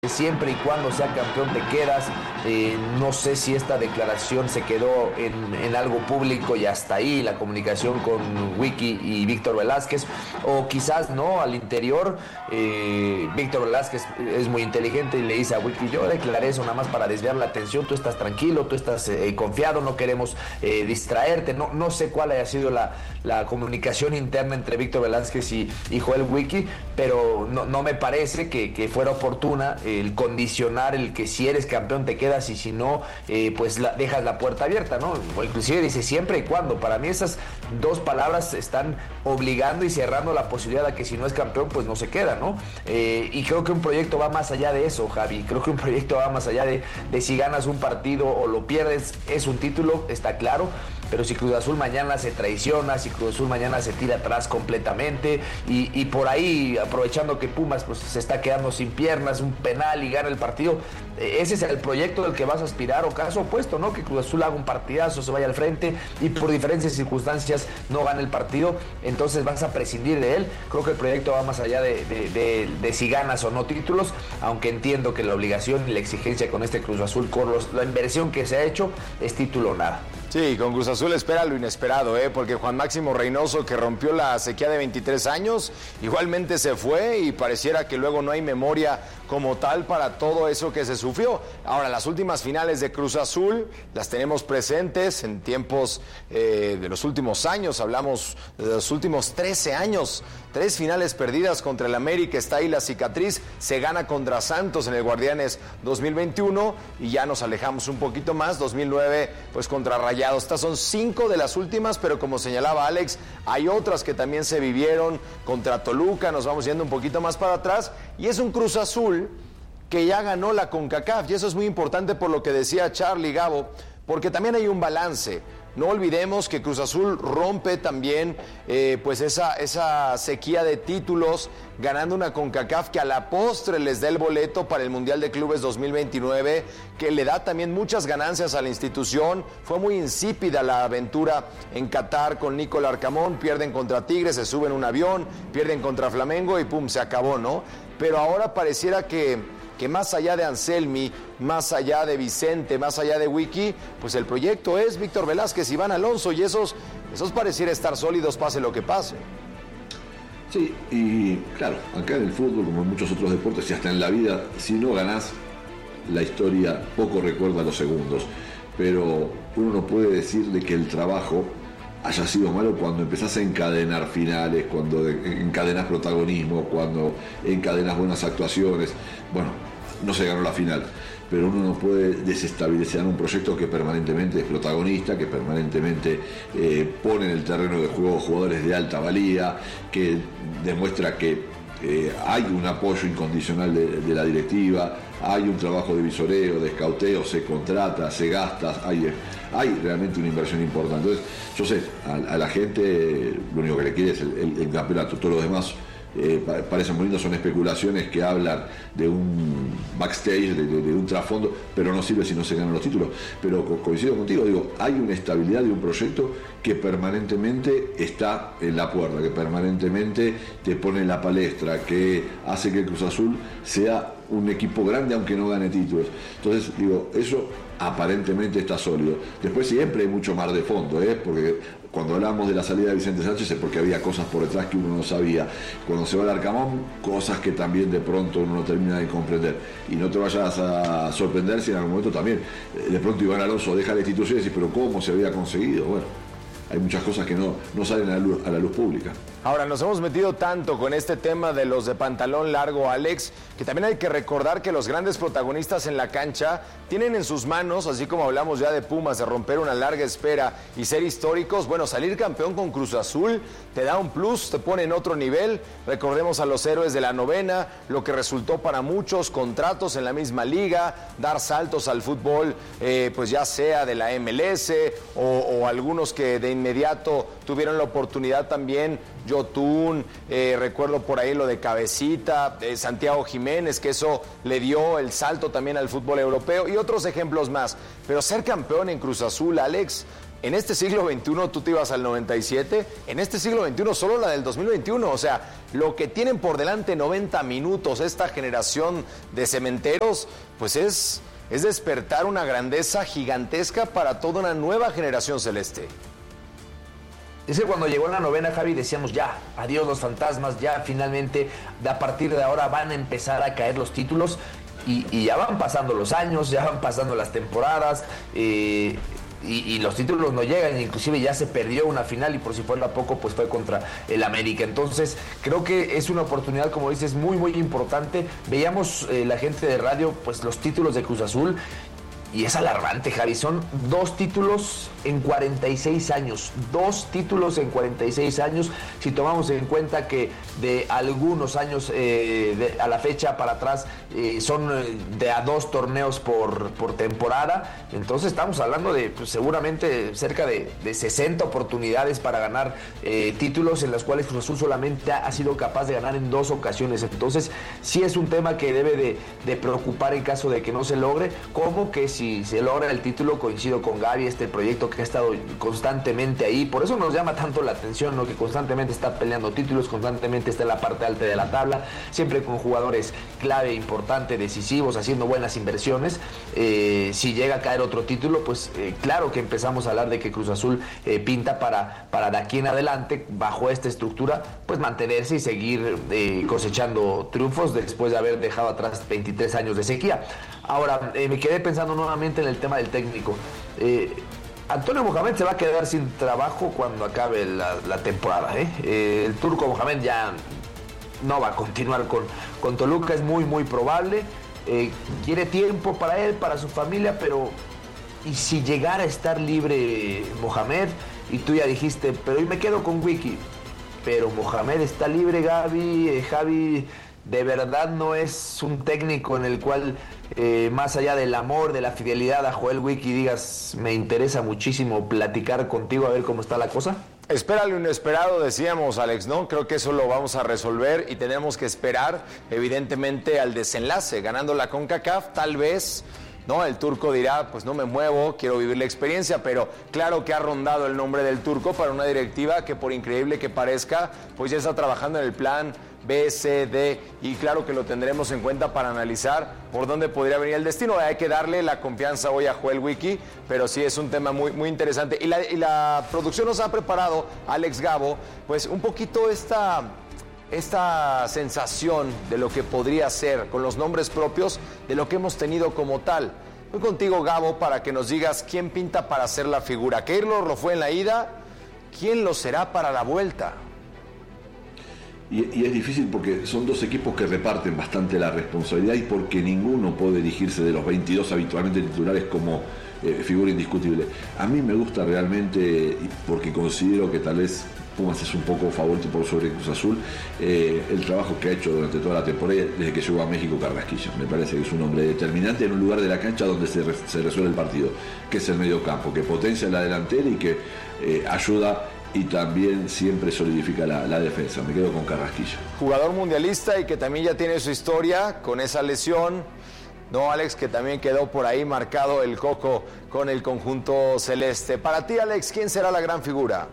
siempre y cuando sea campeón te quedas. No sé si esta declaración se quedó en algo público y hasta ahí la comunicación con Wiki y Víctor Velázquez, o quizás no, al interior Víctor Velázquez es muy inteligente y le dice a Wiki: yo declaré eso nada más para desviar la atención, tú estás tranquilo, tú estás confiado, no queremos distraerte. No sé cuál haya sido la comunicación interna entre Víctor Velázquez y Joel Wiki, pero no me parece que fuera oportuna el condicionar el que si eres campeón te quedas y si no, pues dejas la puerta abierta, ¿no? O inclusive dice siempre y cuando. Para mí esas dos palabras están obligando y cerrando la posibilidad de que si no es campeón, pues no se queda, ¿no? Y creo que un proyecto va más allá de eso, Javi. Creo que un proyecto va más allá de si ganas un partido o lo pierdes. Es un título, está claro, pero si Cruz Azul mañana se traiciona, si Cruz Azul mañana se tira atrás completamente y por ahí, aprovechando que Pumas pues se está quedando sin piernas, un penal y gana el partido, ese es el proyecto del que vas a aspirar, o caso opuesto, ¿no? Que Cruz Azul haga un partidazo, se vaya al frente y por diferentes circunstancias no gane el partido, entonces vas a prescindir de él. Creo que el proyecto va más allá de si ganas o no títulos, aunque entiendo que la obligación y la exigencia con este Cruz Azul, con la inversión que se ha hecho, es título o nada. Sí, con Cruz Azul espera lo inesperado, porque Juan Máximo Reynoso, que rompió la sequía de 23 años, igualmente se fue y pareciera que luego no hay memoria como tal para todo eso que se sufrió. Ahora, las últimas finales de Cruz Azul las tenemos presentes en tiempos de los últimos años, hablamos de los últimos 13 años, 3 finales perdidas contra el América, está ahí la cicatriz, se gana contra Santos en el Guardianes 2021 y ya nos alejamos un poquito más, 2009 pues contra Rayados. Estas son 5 de las últimas, pero como señalaba Alex, hay otras que también se vivieron contra Toluca, nos vamos yendo un poquito más para atrás, y es un Cruz Azul que ya ganó la CONCACAF, y eso es muy importante por lo que decía Charly, Gabo, porque también hay un balance. No olvidemos que Cruz Azul rompe también pues esa sequía de títulos, ganando una CONCACAF que a la postre les da el boleto para el Mundial de Clubes 2029, que le da también muchas ganancias a la institución. Fue muy insípida la aventura en Qatar con Nico Larcamón, pierden contra Tigres, se suben un avión, pierden contra Flamengo y pum, se acabó, ¿no? Pero ahora pareciera que más allá de Anselmi, más allá de Vicente, más allá de Wiki, pues el proyecto es Víctor Velázquez, Iván Alonso, y esos pareciera estar sólidos pase lo que pase. Sí, y claro, acá en el fútbol, como en muchos otros deportes, y hasta en la vida, si no ganás, la historia poco recuerda los segundos. Pero uno no puede decir de que el trabajo haya sido malo cuando empezás a encadenar finales, cuando encadenas protagonismo, cuando encadenas buenas actuaciones. Bueno, no se ganó la final, pero uno no puede desestabilizar un proyecto que permanentemente es protagonista, que permanentemente pone en el terreno de juego jugadores de alta valía, que demuestra que hay un apoyo incondicional de la directiva, hay un trabajo de visoreo, de escauteo, se contrata, se gasta, hay realmente una inversión importante. Entonces, yo sé, a la gente lo único que le quiere es el campeonato, todo lo demás parecen muy lindos, son especulaciones que hablan de un backstage, de un trasfondo, pero no sirve si no se ganan los títulos. Pero coincido contigo, digo, hay una estabilidad de un proyecto que permanentemente está en la puerta, que permanentemente te pone en la palestra, que hace que el Cruz Azul sea un equipo grande aunque no gane títulos. Entonces, digo, eso aparentemente está sólido. Después siempre hay mucho mar de fondo, porque cuando hablamos de la salida de Vicente Sánchez es porque había cosas por detrás que uno no sabía. Cuando se va al Arcamón, cosas que también de pronto uno no termina de comprender. Y no te vayas a sorprender si en algún momento también de pronto Iván Alonso deja la institución y dice, pero ¿cómo se había conseguido? Bueno, hay muchas cosas que no salen a la luz pública. Ahora, nos hemos metido tanto con este tema de los de pantalón largo, Alex, que también hay que recordar que los grandes protagonistas en la cancha tienen en sus manos, así como hablamos ya de Pumas, de romper una larga espera y ser históricos, bueno, salir campeón con Cruz Azul te da un plus, te pone en otro nivel. Recordemos a los héroes de la novena, lo que resultó para muchos, contratos en la misma liga, dar saltos al fútbol, pues ya sea de la MLS o algunos que de inmediato tuvieron la oportunidad también, Yotun, recuerdo por ahí lo de Cabecita, Santiago Jiménez, que eso le dio el salto también al fútbol europeo y otros ejemplos más. Pero ser campeón en Cruz Azul, Alex, En este siglo XXI tú te ibas al 97, en este siglo XXI solo la del 2021, o sea, lo que tienen por delante 90 minutos esta generación de cementeros, pues es despertar una grandeza gigantesca para toda una nueva generación celeste. Es que cuando llegó en la novena, Javi, decíamos ya, adiós los fantasmas, ya finalmente, a partir de ahora van a empezar a caer los títulos y ya van pasando los años, ya van pasando las temporadas, y los títulos no llegan, inclusive ya se perdió una final y por si fuera poco pues fue contra el América. Entonces creo que es una oportunidad, como dices, muy muy importante. Veíamos la gente de radio pues los títulos de Cruz Azul y es alarmante, Javi, son 2 títulos en 46 años, 2 títulos en 46 años, si tomamos en cuenta que de algunos años a la fecha para atrás son de a 2 torneos por temporada, entonces estamos hablando de pues, seguramente cerca de 60 oportunidades para ganar títulos en las cuales Cruz Azul solamente ha sido capaz de ganar en 2 ocasiones, entonces sí es un tema que debe de preocupar en caso de que no se logre, como que si se logra el título, coincido con Gaby, este proyecto que ha estado constantemente ahí, por eso nos llama tanto la atención, ¿no? Que constantemente está peleando títulos, constantemente está en la parte alta de la tabla, siempre con jugadores clave, importante, decisivos, haciendo buenas inversiones. Si llega a caer otro título, pues claro que empezamos a hablar de que Cruz Azul pinta para de aquí en adelante, bajo esta estructura, pues mantenerse y seguir cosechando triunfos después de haber dejado atrás 23 años de sequía. Ahora, me quedé pensando nuevamente en el tema del técnico. Antonio Mohamed se va a quedar sin trabajo cuando acabe la temporada. El turco Mohamed ya no va a continuar con Toluca, es muy muy probable. Quiere tiempo para él, para su familia, pero ¿y si llegara a estar libre Mohamed? Y tú ya dijiste, pero y me quedo con Wiki. Pero Mohamed está libre, Gaby, Javi, de verdad no es un técnico en el cual más allá del amor, de la fidelidad a Joel Wiki, digas, me interesa muchísimo platicar contigo a ver cómo está la cosa. Espera lo inesperado, decíamos, Alex, ¿no? Creo que eso lo vamos a resolver y tenemos que esperar, evidentemente, al desenlace. Ganando la CONCACAF, tal vez, ¿no? El turco dirá, pues no me muevo, quiero vivir la experiencia, pero claro que ha rondado el nombre del turco para una directiva que, por increíble que parezca, pues ya está trabajando en el plan B, C, D, y claro que lo tendremos en cuenta para analizar por dónde podría venir el destino. Hay que darle la confianza hoy a Joel Wiki, pero sí es un tema muy, muy interesante. Y la producción nos ha preparado, Alex, Gabo, pues un poquito esta sensación de lo que podría ser con los nombres propios de lo que hemos tenido como tal. Voy contigo, Gabo, para que nos digas quién pinta para ser la figura. Keylor lo fue en la ida, ¿quién lo será para la vuelta? Y es difícil porque son 2 equipos que reparten bastante la responsabilidad y porque ninguno puede elegirse de los 22 habitualmente titulares como figura indiscutible. A mí me gusta realmente, porque considero que tal vez Pumas es un poco favorito por sobre Cruz Azul, el trabajo que ha hecho durante toda la temporada desde que llegó a México Carrasquilla. Me parece que es un hombre determinante en un lugar de la cancha donde se resuelve el partido, que es el mediocampo, que potencia la delantera y que ayuda y también siempre solidifica la defensa. Me quedo con Carrasquilla. Jugador mundialista y que también ya tiene su historia con esa lesión, ¿no, Alex? Que también quedó por ahí marcado el coco con el conjunto celeste. Para ti, Alex, ¿quién será la gran figura?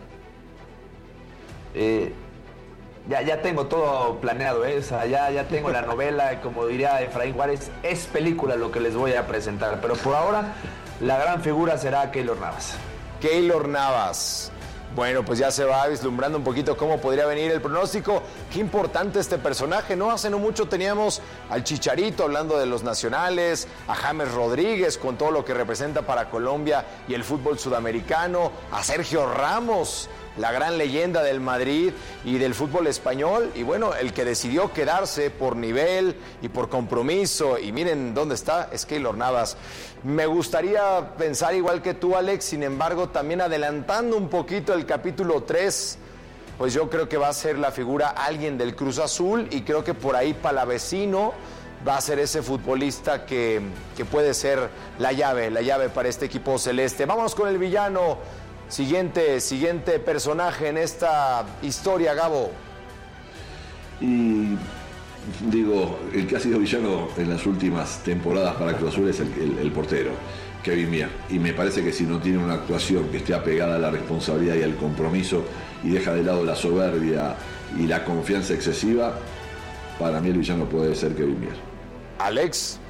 Ya tengo todo planeado, o sea, ya tengo la novela, como diría Efraín Juárez, es película lo que les voy a presentar, pero por ahora la gran figura será Keylor Navas. Keylor Navas. Bueno, pues ya se va vislumbrando un poquito cómo podría venir el pronóstico. Qué importante este personaje, ¿no? Hace no mucho teníamos al Chicharito hablando de los nacionales, a James Rodríguez con todo lo que representa para Colombia y el fútbol sudamericano, a Sergio Ramos, la gran leyenda del Madrid y del fútbol español, y bueno, el que decidió quedarse por nivel y por compromiso, y miren dónde está, es Keylor Navas. Me gustaría pensar igual que tú, Alex, sin embargo, también adelantando un poquito el capítulo 3, pues yo creo que va a ser la figura alguien del Cruz Azul, y creo que por ahí Palavecino va a ser ese futbolista que puede ser la llave para este equipo celeste. Vámonos con el villano. Siguiente personaje en esta historia, Gabo. Y Digo, el que ha sido villano en las últimas temporadas para Cruz Azul es el portero, Kevin Mier. Y me parece que si no tiene una actuación que esté apegada a la responsabilidad y al compromiso y deja de lado la soberbia y la confianza excesiva, para mí el villano puede ser Kevin Mier. Alex.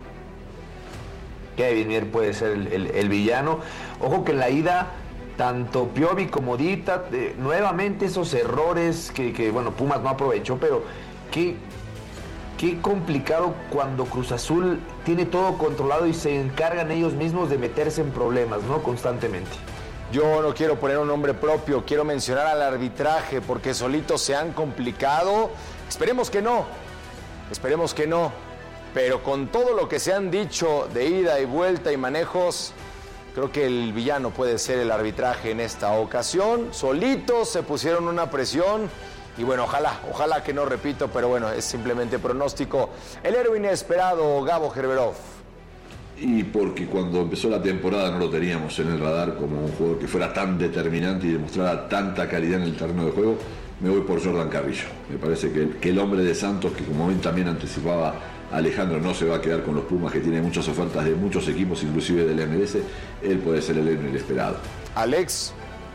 Kevin Mier puede ser el villano. Ojo que en la ida, tanto Piovi como Dita, nuevamente esos errores que bueno, Pumas no aprovechó, pero qué complicado cuando Cruz Azul tiene todo controlado y se encargan ellos mismos de meterse en problemas, ¿no? Constantemente. Yo no quiero poner un nombre propio, quiero mencionar al arbitraje porque solitos se han complicado. Esperemos que no, pero con todo lo que se han dicho de ida y vuelta y manejos, creo que el villano puede ser el arbitraje en esta ocasión. Solitos se pusieron una presión y bueno, ojalá que no, repito, pero bueno, es simplemente pronóstico. El héroe inesperado, Gabo Gerberov. Y porque cuando empezó la temporada no lo teníamos en el radar como un jugador que fuera tan determinante y demostrara tanta calidad en el terreno de juego, me voy por Jordan Carrillo. Me parece que el hombre de Santos, que como bien también anticipaba Alejandro, no se va a quedar con los Pumas, que tiene muchas ofertas de muchos equipos, inclusive del MLS, él puede ser el héroe inesperado. Alex.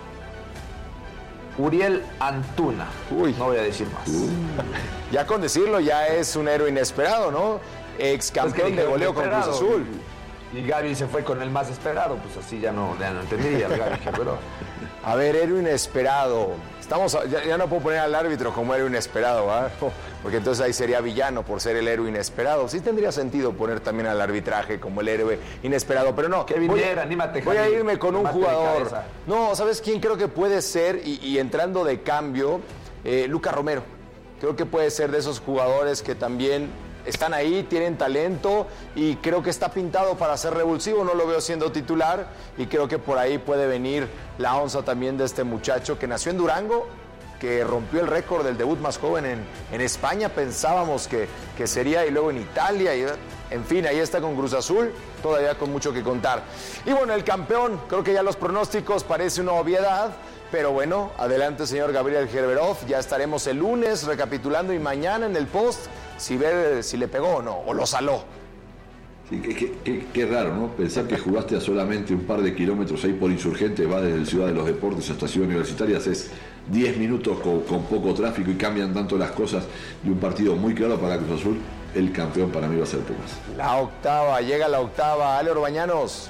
Uriel Antuna. Uy. No voy a decir más. Ya con decirlo ya es un héroe inesperado, ¿no? Ex campeón de goleo con Cruz Azul. Y Gaby se fue con el más esperado, pues así ya no entendía el Gaby Gerberov. A ver, héroe inesperado. Ya no puedo poner al árbitro como héroe inesperado, ¿verdad? Porque entonces ahí sería villano por ser el héroe inesperado. Sí tendría sentido poner también al arbitraje como el héroe inesperado, pero no. Kevin Mier, anímate, voy a irme con un jugador. No, ¿sabes quién creo que puede ser? Y entrando de cambio, Lucas Romero. Creo que puede ser de esos jugadores que también están ahí, tienen talento y creo que está pintado para ser revulsivo. No lo veo siendo titular y creo que por ahí puede venir la onza también de este muchacho que nació en Durango, que rompió el récord del debut más joven en España. Pensábamos que sería, y luego en Italia. Y, en fin, ahí está con Cruz Azul, todavía con mucho que contar. Y bueno, el campeón, creo que ya los pronósticos parece una obviedad. Pero bueno, adelante señor Gabriel Gerberov, ya estaremos el lunes recapitulando y mañana en el post si le pegó o no, o lo saló. Sí, qué raro, ¿no? Pensar que jugaste a solamente un par de kilómetros ahí por Insurgente, va desde Ciudad de los Deportes hasta Ciudad Universitaria, es 10 minutos con poco tráfico y cambian tanto las cosas de un partido muy claro para Cruz Azul. El campeón para mí va a ser Pumas. La octava, llega la octava. Ale Orbañanos.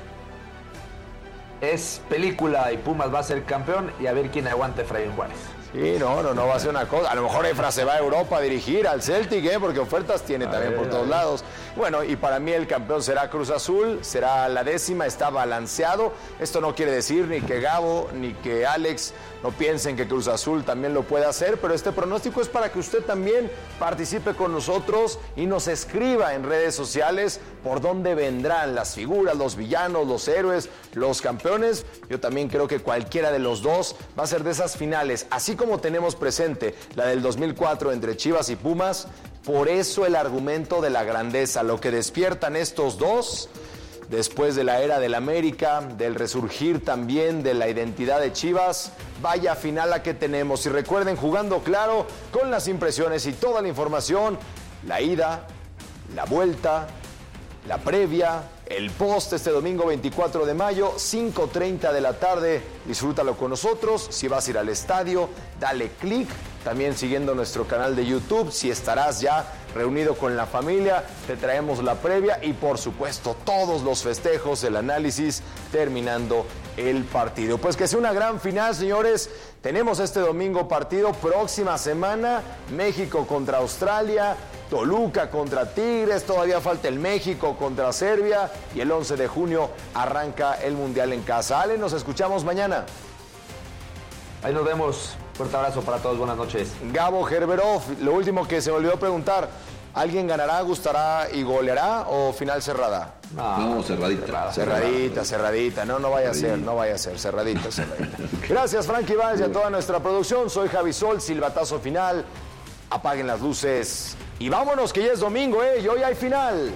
Es película y Pumas va a ser campeón y a ver quién aguanta Efraín Juárez. Sí, no va a ser una cosa. A lo mejor Efra se va a Europa a dirigir al Celtic, porque ofertas tiene también por todos lados. Bueno, y para mí el campeón será Cruz Azul, será la 10ª, está balanceado. Esto no quiere decir ni que Gabo ni que Alex no piensen que Cruz Azul también lo puede hacer, pero este pronóstico es para que usted también participe con nosotros y nos escriba en redes sociales por dónde vendrán las figuras, los villanos, los héroes, los campeones. Yo también creo que cualquiera de los dos va a ser de esas finales, así como tenemos presente la del 2004 entre Chivas y Pumas. Por eso el argumento de la grandeza, lo que despiertan estos dos después de la era del América, del resurgir también de la identidad de Chivas. Vaya final la que tenemos. Y recuerden, jugando claro, con las impresiones y toda la información, la ida, la vuelta, la previa, el post este domingo 24 de mayo, 5:30 de la tarde. Disfrútalo con nosotros. Si vas a ir al estadio, dale clic. También siguiendo nuestro canal de YouTube. Si estarás ya reunido con la familia, te traemos la previa y por supuesto todos los festejos, el análisis, terminando el partido. Pues que sea una gran final, señores. Tenemos este domingo partido, próxima semana, México contra Australia, Toluca contra Tigres, todavía falta el México contra Serbia y el 11 de junio arranca el Mundial en casa. Ale, nos escuchamos mañana. Ahí nos vemos. Fuerte abrazo para todos, buenas noches. Gabo Gerberov, lo último que se me olvidó preguntar, ¿alguien ganará, gustará y goleará o final cerrada? No, cerradita. Cerradita. No vaya a ser, cerradita. Gracias, Frankie Valls, y a toda nuestra producción. Soy Javi Sol, silbatazo final. Apaguen las luces y vámonos, que ya es domingo, y hoy hay final.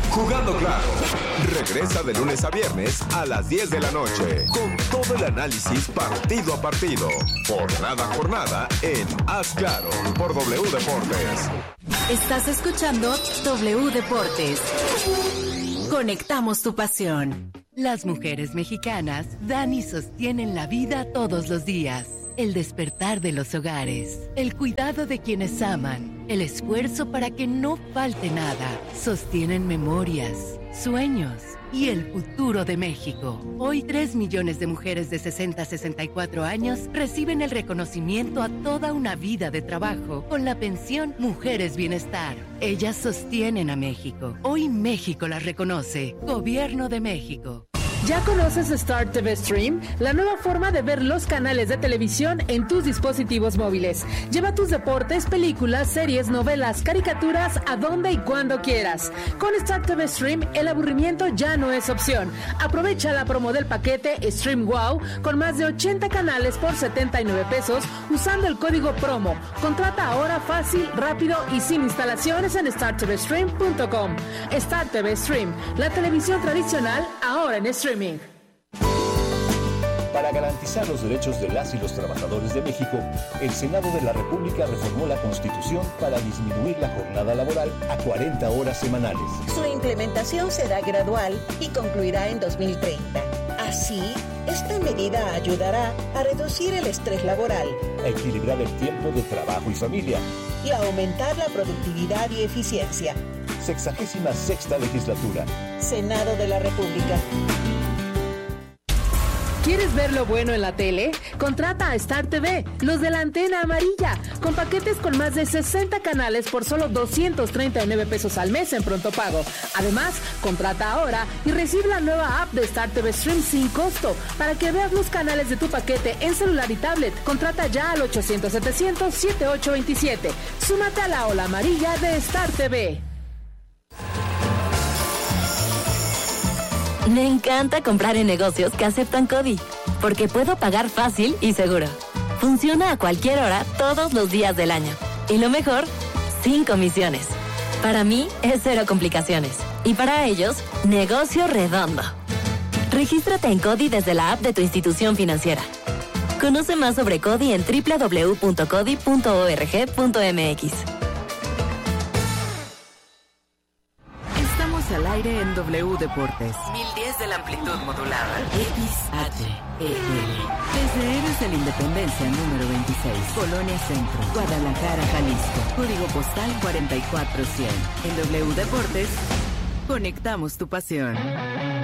Jugando Claro. Regresa de lunes a viernes a las 10 de la noche con todo el análisis partido a partido, jornada a jornada en Haz Claro por W Deportes. Estás escuchando W Deportes. Conectamos tu pasión. Las mujeres mexicanas dan y sostienen la vida todos los días. El despertar de los hogares, el cuidado de quienes aman, el esfuerzo para que no falte nada. Sostienen memorias, sueños y el futuro de México. Hoy 3 millones de mujeres de 60 a 64 años reciben el reconocimiento a toda una vida de trabajo con la pensión Mujeres Bienestar. Ellas sostienen a México. Hoy México las reconoce. Gobierno de México. ¿Ya conoces Star TV Stream? La nueva forma de ver los canales de televisión en tus dispositivos móviles. Lleva tus deportes, películas, series, novelas, caricaturas a donde y cuando quieras. Con Star TV Stream, el aburrimiento ya no es opción. Aprovecha la promo del paquete Stream Wow con más de 80 canales por 79 pesos usando el código promo. Contrata ahora fácil, rápido y sin instalaciones en startvstream.com. Star TV Stream, la televisión tradicional ahora en streaming. Para garantizar los derechos de las y los trabajadores de México, el Senado de la República reformó la Constitución para disminuir la jornada laboral a 40 horas semanales. Su implementación será gradual y concluirá en 2030. Así, esta medida ayudará a reducir el estrés laboral, a equilibrar el tiempo de trabajo y familia y a aumentar la productividad y eficiencia. 66ª legislatura. Senado de la República. ¿Quieres ver lo bueno en la tele? Contrata a Star TV, los de la antena amarilla, con paquetes con más de 60 canales por solo 239 pesos al mes en pronto pago. Además, contrata ahora y recibe la nueva app de Star TV Stream sin costo para que veas los canales de tu paquete en celular y tablet. Contrata ya al 800-700-7827. Súmate a la ola amarilla de Star TV. Me encanta comprar en negocios que aceptan CODI, porque puedo pagar fácil y seguro. Funciona a cualquier hora, todos los días del año. Y lo mejor, sin comisiones. Para mí, es cero complicaciones. Y para ellos, negocio redondo. Regístrate en CODI desde la app de tu institución financiera. Conoce más sobre CODI en www.codi.org.mx. Al aire en W Deportes. 1010 de la amplitud modulada. XHEL. Desde Héroes de la Independencia número 26, Colonia Centro, Guadalajara, Jalisco. Código postal 44100. En W Deportes, conectamos tu pasión.